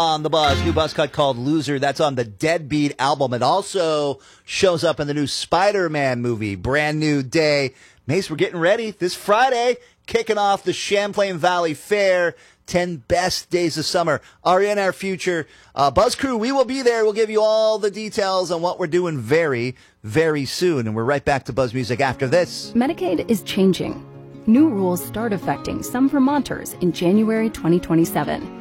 On the Buzz, new buzz cut called Loser. That's on the Deadbeat album. It also shows up in the new Spider-Man movie, Brand New Day. Mace, we're getting ready this Friday, kicking off the Champlain Valley Fair. 10 best days of summer are in our future. Buzz Crew, we will be there. We'll give you all the details on what we're doing very, very soon. And we're right back to Buzz Music after this. Medicaid is changing. New rules start affecting some Vermonters in January 2027.